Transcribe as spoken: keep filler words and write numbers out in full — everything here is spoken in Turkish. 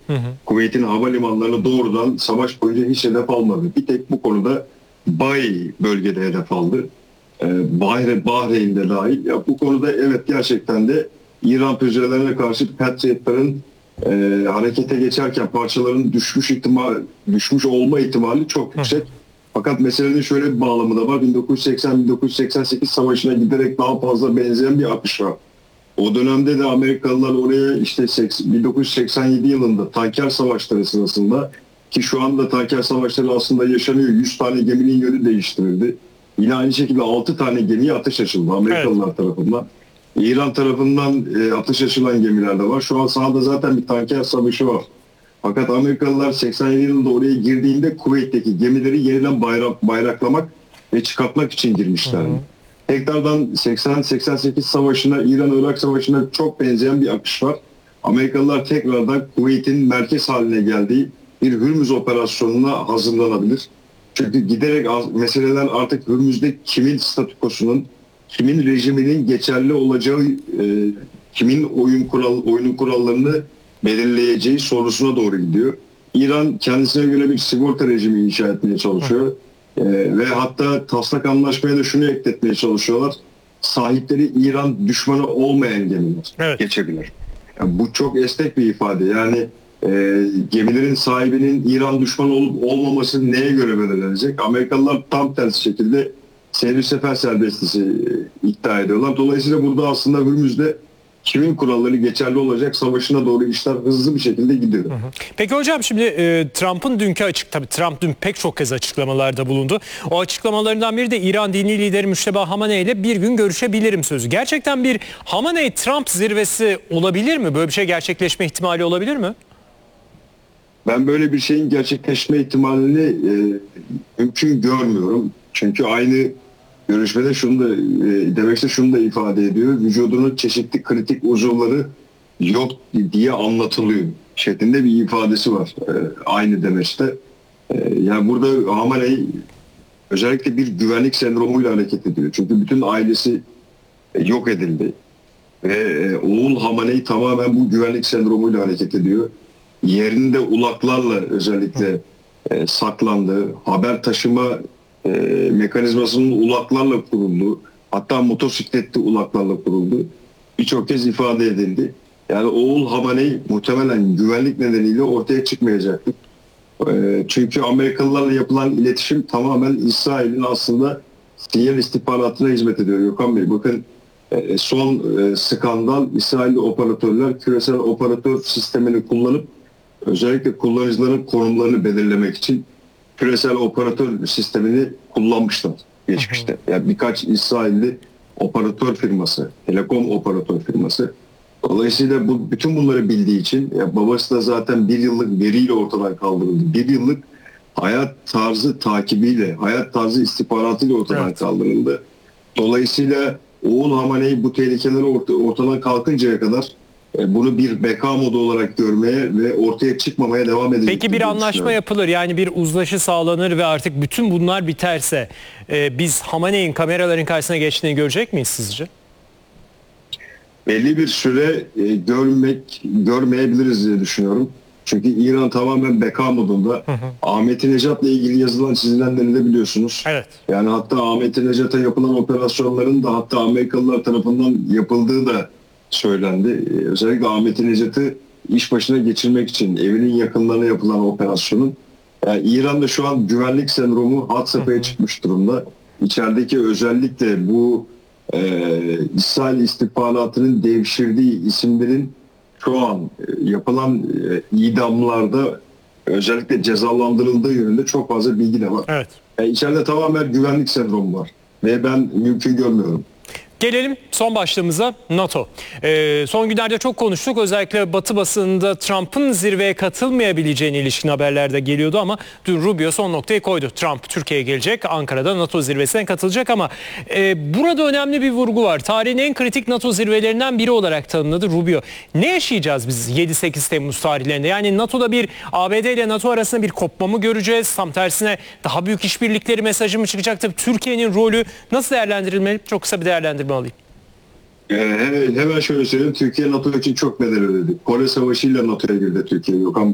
Hı hı. Kuveyt'in havalimanlarını doğrudan savaş boyunca hiç hedef almadı. Bir tek bu konuda Bay bölgede hedef aldı. Ee, Bahre, Bahreyn'de dahil. Ya bu konuda evet gerçekten de İran füzelerine karşı Patriot'ların e, harekete geçerken parçaların düşmüş ihtimal, düşmüş olma ihtimali çok yüksek. Hı. Fakat meselenin şöyle bir bağlamı da var. bin dokuz yüz seksen bin dokuz yüz seksen sekiz savaşına giderek daha fazla benzeyen bir akış var. O dönemde de Amerikalılar oraya işte bin dokuz yüz seksen yedi yılında tanker savaşları sırasında, ki şu anda tanker savaşları aslında yaşanıyor, yüz tane geminin yönü değiştirildi. Yine aynı şekilde altı tane gemiye ateş açıldı Amerikalılar evet. tarafından. İran tarafından e, ateş açılan gemiler de var. Şu an sahada zaten bir tanker savaşı var. Fakat Amerikalılar seksen yedi yılında oraya girdiğinde Kuveyt'teki gemileri yeniden bayrak, bayraklamak ve çıkartmak için girmişlerdi. Hı hı. Tekrardan seksen seksen sekiz savaşına, İran-Irak savaşına çok benzeyen bir akış var. Amerikalılar tekrardan Kuveyt'in merkez haline geldiği bir Hürmüz operasyonuna hazırlanabilir. Çünkü giderek meseleler artık Hürmüz'de kimin statükosunun, kimin rejiminin geçerli olacağı, e, kimin oyun kural, oyunun kurallarını belirleyeceği sorusuna doğru gidiyor. İran kendisine göre bir sigorta rejimi inşa etmeye çalışıyor. Ee, ve hatta taslak anlaşmaya da şunu ekletmeye çalışıyorlar. Sahipleri İran düşmanı olmayan gemiler evet. geçebilir. Yani bu çok esnek bir ifade. Yani e, gemilerin sahibinin İran düşmanı olup olmaması neye göre belirlenecek? Amerikalılar tam tersi şekilde seyir sefer serbestisi e, iddia ediyorlar. Dolayısıyla burada aslında Hürmüz'de kimin kuralları geçerli olacak savaşına doğru işler hızlı bir şekilde gidiyor. Hı hı. Peki hocam şimdi e, Trump'ın dünkü açık, tabii Trump dün pek çok kez açıklamalarda bulundu. O açıklamalarından biri de İran dini lideri Müşteba Hamaney ile bir gün görüşebilirim sözü. Gerçekten bir Hamaney-Trump zirvesi olabilir mi? Böyle bir şey gerçekleşme ihtimali olabilir mi? Ben böyle bir şeyin gerçekleşme ihtimalini e, mümkün görmüyorum. Çünkü aynı görüşmede şunu da e, demekse şunu da ifade ediyor. Vücudunun çeşitli kritik uzuvları yok diye anlatılıyor şeklinde bir ifadesi var. E, aynı demeçte. E, yani burada Hamaney özellikle bir güvenlik sendromuyla hareket ediyor. Çünkü bütün ailesi e, yok edildi. Ve e, oğul Hamaney tamamen bu güvenlik sendromuyla hareket ediyor. Yerinde ulaklarla özellikle e, saklandı. Haber taşıma e, mekanizmasının ulaklarla kuruldu. Hatta motosikletli ulaklarla kuruldu. Birçok kez ifade edildi. Yani oğul Hamaney muhtemelen güvenlik nedeniyle ortaya çıkmayacaktır. E, çünkü Amerikalılarla yapılan iletişim tamamen İsrail'in aslında sinyal istihbaratına hizmet ediyor. Gökhan Bey bakın e, son e, skandal İsrailli operatörler küresel operatör sistemini kullanıp özellikle kullanıcıların konumlarını belirlemek için küresel operatör sistemini kullanmışlar geçmişte. Yani birkaç İsrailli operatör firması, telekom operatör firması. Dolayısıyla bu bütün bunları bildiği için ya babası da zaten bir yıllık veriyle ortadan kaldırıldı. Bir yıllık hayat tarzı takibiyle, hayat tarzı istihbaratıyla ortadan evet. kaldırıldı. Dolayısıyla oğul Hamaney bu tehlikeleri ortadan kalkıncaya kadar bunu bir beka modu olarak görmeye ve ortaya çıkmamaya devam edecek. Peki bir anlaşma yapılır, yani bir uzlaşı sağlanır ve artık bütün bunlar biterse e, biz Hamaney'in kameraların karşısına geçtiğini görecek miyiz sizce? Belli bir süre e, görmek görmeyebiliriz diye düşünüyorum. Çünkü İran tamamen beka modunda. Hı hı. Ahmet-i ilgili yazılan çizilenleri de biliyorsunuz. Evet. Yani hatta Ahmet-i Necat'a yapılan operasyonların da hatta Amerikalılar tarafından yapıldığı da söylendi. Ee, özellikle Ahmet-i Necat'ı iş başına geçirmek için evinin yakınlarına yapılan operasyonun. Yani İran'da şu an güvenlik sendromu had safhaya çıkmış durumda. İçerideki özellikle bu e, İsrail istihbaratının devşirdiği isimlerin şu an e, yapılan e, idamlarda özellikle cezalandırıldığı yönünde çok fazla bilgi de var. Evet. Yani içeride tamamen güvenlik sendromu var. Ve ben mümkün görmüyorum. Gelelim son başlığımıza, NATO. Ee, son günlerde çok konuştuk. Özellikle Batı basınında Trump'ın zirveye katılmayabileceğine ilişkin haberler de geliyordu ama dün Rubio son noktayı koydu. Trump Türkiye'ye gelecek, Ankara'da NATO zirvesine katılacak ama e, burada önemli bir vurgu var. Tarihin en kritik NATO zirvelerinden biri olarak tanımladı Rubio. Ne yaşayacağız biz yedi sekiz Temmuz tarihlerinde? Yani NATO'da bir A B D ile NATO arasında bir kopma mı göreceğiz? Tam tersine daha büyük işbirlikleri mesajı mı çıkacaktır? Türkiye'nin rolü nasıl değerlendirilmeli? Çok kısa bir değerlendirme alayım. Ee, hemen şöyle söyleyeyim. Türkiye NATO için çok bedel ödedi. Kore Savaşı ile NATO'ya girdi Türkiye. Gökhan